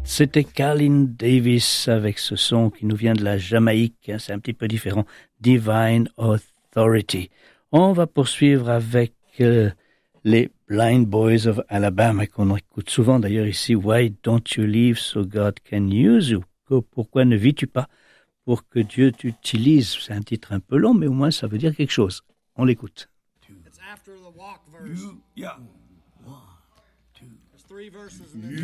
C'était Carlin Davis avec ce son qui nous vient de la Jamaïque. C'est un petit peu différent. Divine Authority. On va poursuivre avec les Blind Boys of Alabama qu'on écoute souvent d'ailleurs ici. Why don't you live so God can use you? Pourquoi ne vis-tu pas pour que Dieu t'utilise? C'est un titre un peu long, mais au moins ça veut dire quelque chose. On l'écoute. It's after the walk verse. Yeah. There's 3 verses in there.